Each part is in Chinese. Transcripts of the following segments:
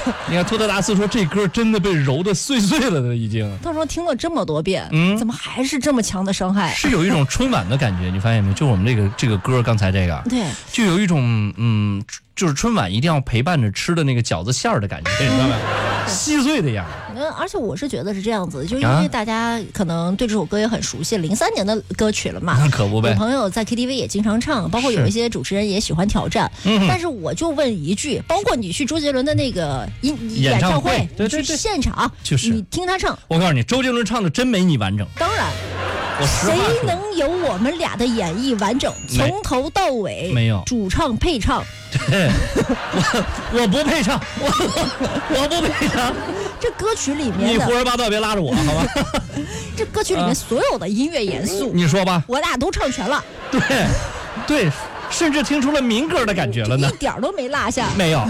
你看托德达斯说这歌真的被揉得碎碎了的已经。 他说听了这么多遍，怎么还是这么强的伤害？ 是有一种春晚的感觉，你发现没有？就我们这个歌，刚才这个， 对， 就有一种就是春晚一定要陪伴着吃的那个饺子馅儿的感觉，你知道吗？稀碎的样。 而且我是觉得是这样子，就因为大家可能对这首歌也很熟悉，03年的歌曲了嘛， 可不呗。 有朋友在 KTV 也经常唱，包括有一些主持人也喜欢挑战。但是我就问一句，包括你去周杰伦的那个演唱会， 对， 去现场， 就是你听他唱， 我告诉你，周杰伦唱的真没你完整。 当然。谁能有我们俩的演绎完整？从头到尾没有主唱配唱。 对，我不配唱，我不配唱。 这歌曲里面你胡说八道别拉着我，好吧？ 这歌曲里面所有的音乐元素， 你说吧， 我俩都唱全了。 对，甚至听出了民歌的感觉了呢， 一点都没落下。 没有。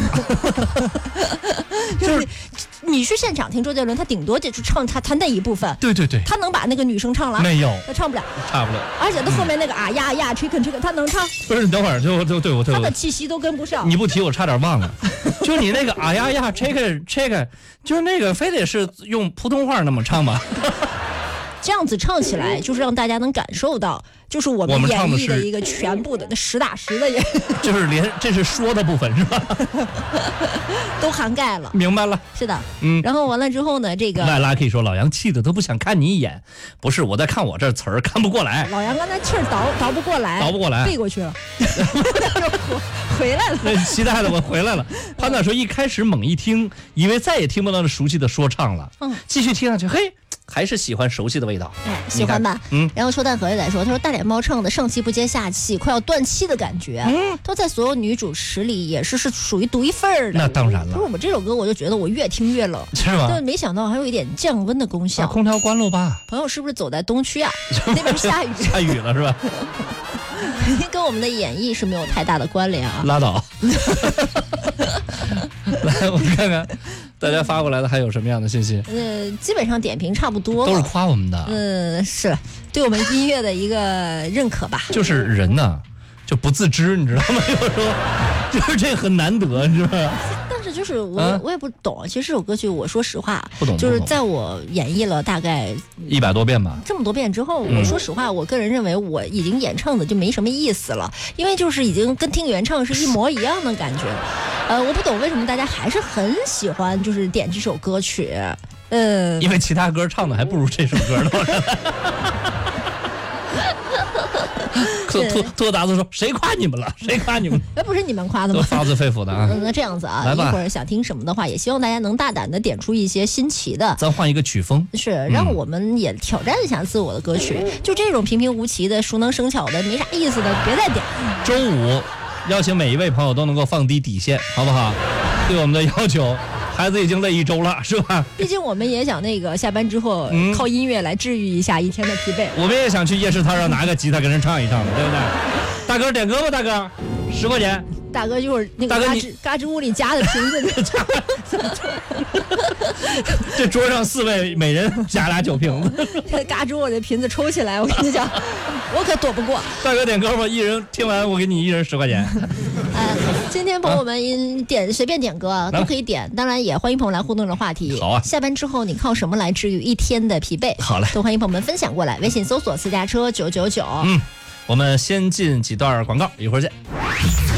就是你去现场听周杰伦，他顶多就唱他那一部分。 对， 他能把那个女生唱了？ 没有， 他唱不了， 差不了。 而且他后面那个啊呀呀 chicken， 他能唱？ 不是，你等会儿对， 他的气息都跟不上。 你不提我差点忘了，就你那个啊呀呀 chicken， 就是那个非得是用普通话那么唱吧。 这样子唱起来，就是让大家能感受到，就是我们演绎的一个全部的那实打实的演， 就是连这是说的部分是吧？ 都涵盖了。 明白了， 是的，然后完了之后呢，这个赖拉可以说老杨气的都不想看你一眼，不是我在看我这词儿看不过来。 老杨刚才气儿倒不过来，背过去了，回来了。 期待的我回来了。潘导说一开始猛一听，以为再也听不到那熟悉的说唱了，继续听上去，嘿。还是喜欢熟悉的味道， 喜欢吧？然后说蛋盒也在说，他说大脸猫唱的上气不接下气，快要断气的感觉，都在所有女主持里也是属于独一份儿的。 那当然了， 不是我这首歌，我就觉得我越听越冷， 是吗？ 但没想到还有一点降温的功效。 把空调关了吧？ 朋友是不是走在东区啊？那边下雨， 下雨了是吧？ 跟我们的演绎是没有太大的关联啊。 拉倒。来，我看看大家发过来的还有什么样的信息？ 基本上点评差不多， 都是夸我们的。 是对我们音乐的一个认可吧。 就是人呢，就不自知，你知道吗？有时候就是这很难得，你知道吗？ 但是就是我也不懂，其实这首歌曲我说实话不懂， 就是在我演绎了大概 100多遍吧， 这么多遍之后，我说实话，我个人认为我已经演唱的就没什么意思了，因为就是已经跟听原唱是一模一样的感觉。我不懂为什么大家还是很喜欢就是点这首歌曲。 因为其他歌唱的还不如这首歌呢。托达子说：“谁夸你们了？谁夸你们？ 不是你们夸的吗？” 发自肺腑的啊。 那这样子啊，一会儿想听什么的话，也希望大家能大胆的点出一些新奇的。 咱换一个曲风， 是让我们也挑战一下自我的歌曲。就这种平平无奇的、熟能生巧的、没啥意思的，别再点。 周五邀请每一位朋友都能够放低底线，好不好？对我们的要求。孩子已经累1周了，是吧？毕竟我们也想那个下班之后靠音乐来治愈一下一天的疲惫。 我们也想去夜市摊上拿个吉他跟人唱一唱的，对不对？大哥点歌吧，大哥，10块钱。 大哥就是那个嘎吱屋里夹的瓶子。 这桌上4位每人夹俩酒瓶子。 嘎吱我的瓶子抽起来，我跟你讲，我可躲不过。 大哥点歌吧，一人听完我给你一人10块钱。 今天朋友们随便点歌都可以点，当然也欢迎朋友来互动的话题。 好啊， 下班之后你靠什么来治愈一天的疲惫？ 好嘞， 都欢迎朋友们分享过来，微信搜索私家车999。 我们先进几段广告，一会儿见。